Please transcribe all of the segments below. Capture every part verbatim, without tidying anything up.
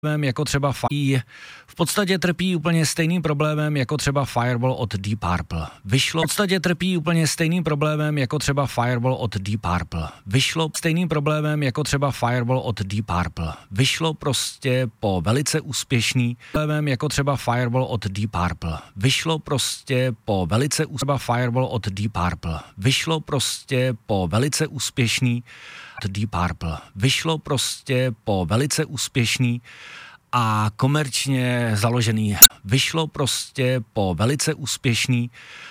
jako třeba Fire, v podstatě trpí úplně stejným problémem jako třeba Fireball od Deep Purple. Vyšlo, v podstatě trpí úplně stejným problémem jako třeba Fireball od Deep Purple. Vyšlo stejným problémem jako třeba Fireball od Deep Purple. Vyšlo prostě po velice úspěšný problémem jako třeba Fireball od Deep Purple. Vyšlo prostě po velice úspěšný Fireball od Deep Purple. Vyšlo prostě po velice úspěšný Deep Purple. Vyšlo prostě po velice úspěšný a komerčně založený. Vyšlo prostě po velice úspěšný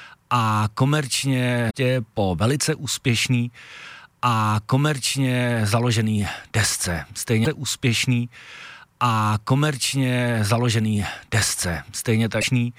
a komerčně po velice úspěšný a komerčně založený desce. Stejně úspěšný a komerčně založený desce. Stejně takšný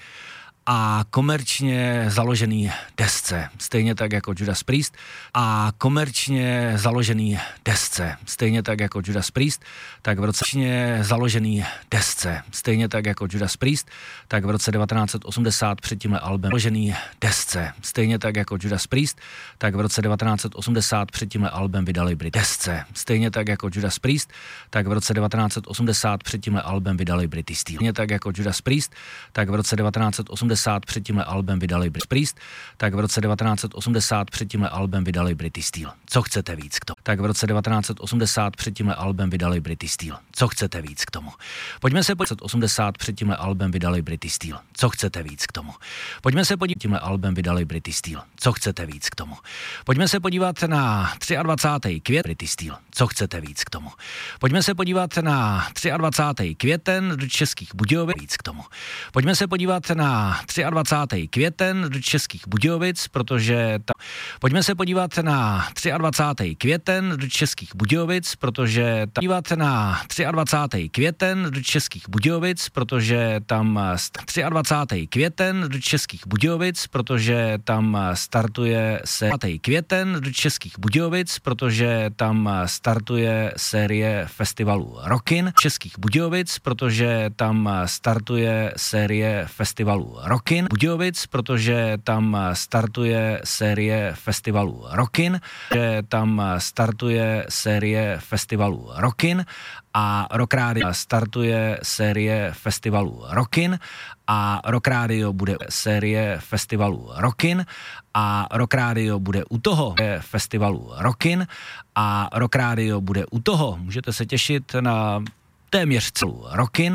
a komerčně založený desce, stejně tak jako Judas Priest, a komerčně založený desce, stejně tak jako Judas Priest, tak v roce založený desce, stejně tak jako Judas Priest, tak v roce devatenáct set osmdesát před tímhle albem založený desce, stejně tak jako Judas Priest, tak v roce devatenáct set osmdesát před tímhle albem vydali Brit desce, stejně tak jako Judas Priest, tak v roce devatenáct set osmdesát před tímhle albem vydali Brity Steel, stejně tak jako Judas Priest, tak v roce devatenáct set osmdesát před tímhle albem vydali Brity Priest, tak v roce devatenáct set osmdesát před tímhle albem vydali Brity Steel. Co chcete víc k tomu? Tak v roce devatenáct set osmdesát před tímhle albem vydali Brity Steel. Co chcete víc k tomu? Pojďme se podívat, osmdesát před tímhle albem vydali Brity Steel. Co chcete víc k tomu? Pojďme se podívat, tímhle albem vydali Brity Steel. Co chcete víc k tomu? Pojďme se podívat na dvacátého třetího května Brity Steel. Co chcete víc k tomu? Pojďme se podívat na dvacátého třetího květen do Českých Budějovic víc k tomu. Pojďme se podívat na dvacátého třetího květen do Českých Budějovic, protože tam... Pojďme se podívat na dvacátého třetího květen do Českých Budějovic, protože tam... Podívat na dvacátého třetího květen do Českých Budějovic, protože tam... dvacátého třetího květen do Českých Budějovic, protože tam startuje se... květen do Českých Budějovic, protože tam startuje série festivalů Rockin Českých Budějovic, protože tam startuje série festivalů Rockin Budějovic, protože tam startuje série festivalů Rockin, že tam startuje série festivalů Rockin a Rock Radio startuje série festivalů Rockin a Rock Radio bude série festivalů Rockin a Rock Radio bude u toho festivalu Rockin a Rock Radio bude u toho. Můžete se těšit na téměř celou Rockin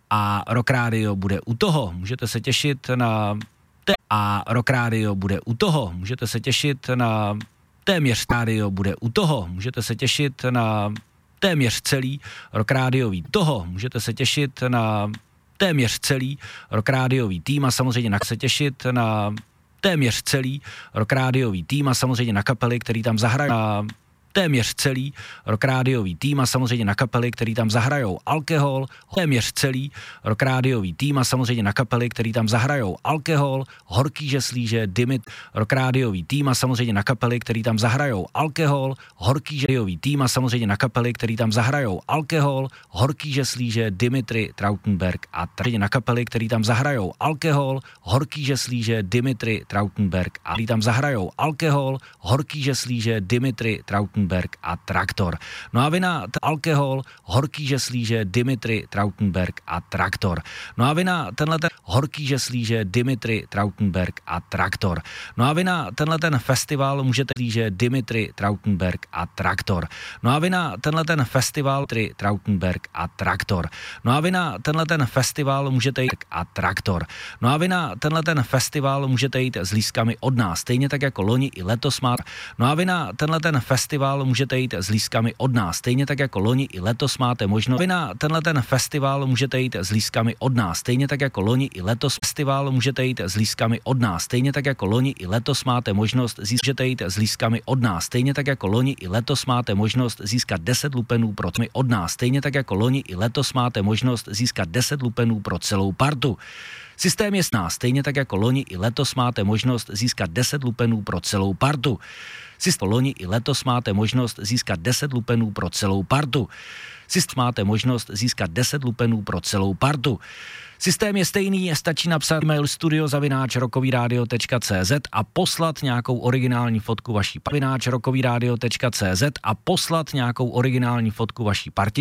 a Rock Radio bude u toho. Můžete se těšit na te- a Rock Radio bude u toho. Můžete se těšit na téměř Radio bude u toho. Můžete se těšit na téměř celý Rock Radiový toho. Můžete se těšit na téměř celý Rock Radiový tým a samozřejmě na se těšit na téměř celý Rock Radiový tým a samozřejmě na kapely, který tam zahrají na téměř celý Rock Radiový tým a samozřejmě na kapely, který tam zahrajou Alkohol, téměř celý Rock Radiový tým a samozřejmě na kapely, který tam zahrajou Alkohol, Horký žeslíže, Dimit, Rock Radiový tým a samozřejmě na kapely, který tam zahrajou Alkohol, Horký žeslíže tým a samozřejmě na kapely, který tam zahrajou Alkohol, Horký žeslíže, Dimitri Trautenberg a tady na kapely, který tam zahrajou Alkohol, Horký žeslíže, Dimitri Trautenberg a který tam zahrajou Alkohol, Horký žeslíže, Dimitri Trautenberg a Traktor. No a vy na t- Alkohol, Horký žeslíže, Dimitri Trautenberg a Traktor. No a vy na tenhle ten Horký žeslíže, Dimitri Trautenberg a Traktor. No a vy na tenhle ten festival můžete slíže Dimitri Trautenberg a Traktor. No a vy na tenhle ten festival Dimitri Trautenberg a Traktor. No a vy na tenhle ten festival můžete jít a Traktor. No a vy na tenhle ten festival můžete jít s lístkami od nás, stejně tak jako loni i letos má. No a vy na tenhle ten festival můžete jít s lístkami od nás, stejně tak jako loni i letos máte možnost. Vy na tenhle ten festival můžete jít s lístkami od nás, stejně tak jako loni i letos festival můžete jít s lístkami od nás, stejně tak jako loni i letos máte možnost získat jít s lístkami od nás, stejně tak jako loni i letos máte možnost získat deset lupenů pro tmy od nás, stejně tak jako loni i letos máte možnost získat deset lupenů pro celou partu. Systém je s nás, stejně tak jako loni i letos máte možnost získat deset lupenů pro celou partu. Systém loni i letos máte možnost získat deset lupenů pro celou partu. Systém máte možnost získat deset lupenů pro celou partu. Systém je stejný, stačí napsat mail studio zavináč rokovýradio tečka cé zet a poslat nějakou originální fotku vaší zavináč rokovýradio tečka cé zet a poslat nějakou originální fotku vaší party.